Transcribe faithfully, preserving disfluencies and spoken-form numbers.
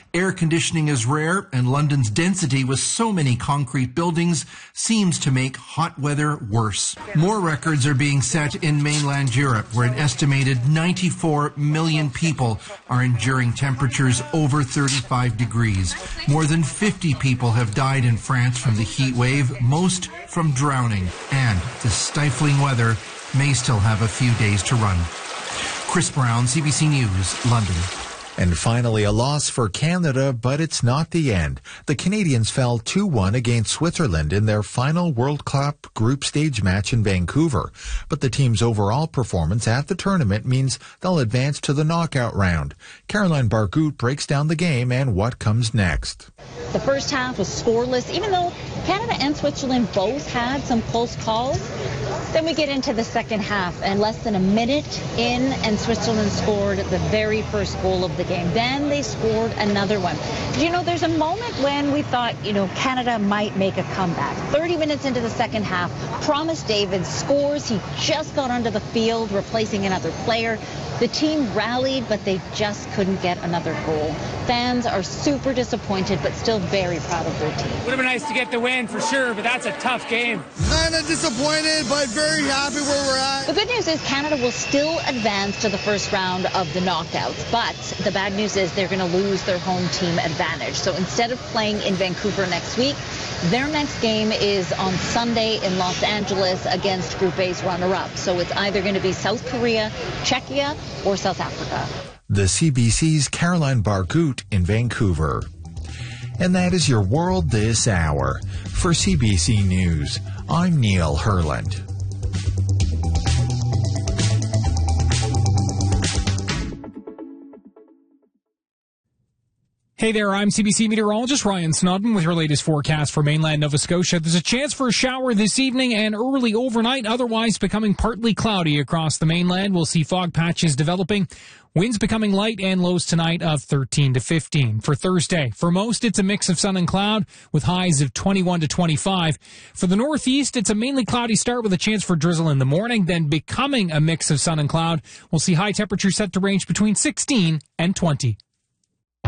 Air conditioning is rare, and London's density with so many concrete buildings seems to make hot weather worse. More records are being set in mainland Europe, where an estimated ninety-four million people are enduring temperatures over thirty-five degrees. More than fifty people have died in France from the heat wave, most from drowning. And the stifling weather may still have a few days to run. Chris Brown, C B C News, London. And finally, a loss for Canada, but it's not the end. The Canadians fell two one against Switzerland in their final World Cup group stage match in Vancouver. But the team's overall performance at the tournament means they'll advance to the knockout round. Caroline Bargout breaks down the game and what comes next. The first half was scoreless, even though Canada and Switzerland both had some close calls. Then we get into the second half, and less than a minute in, and Switzerland scored the very first goal of the game. Then they scored another one. You know, there's a moment when we thought, you know, Canada might make a comeback. thirty minutes into the second half, Promise David scores. He just got onto the field, replacing another player. The team rallied, but they just couldn't get another goal. Fans are super disappointed, but still very proud of their team. Would have been nice to get the win for sure, but that's a tough game. Kind of disappointed, but very happy where we're at. The good news is Canada will still advance to the first round of the knockouts, but the bad news is they're going to lose their home team advantage. So instead of playing in Vancouver next week, their next game is on Sunday in Los Angeles against Group A's runner-up. So it's either going to be South Korea, Czechia, or South Africa. The C B C's Caroline Bargout in Vancouver. And that is your world this hour. For C B C News, I'm Neil Herland. Hey there, I'm C B C meteorologist Ryan Snodden with your latest forecast for mainland Nova Scotia. There's a chance for a shower this evening and early overnight, otherwise becoming partly cloudy across the mainland. We'll see fog patches developing. Winds becoming light and lows tonight of thirteen to fifteen. For Thursday, for most, it's a mix of sun and cloud with highs of twenty-one to twenty-five. For the northeast, it's a mainly cloudy start with a chance for drizzle in the morning, then becoming a mix of sun and cloud. We'll see high temperatures set to range between sixteen and twenty.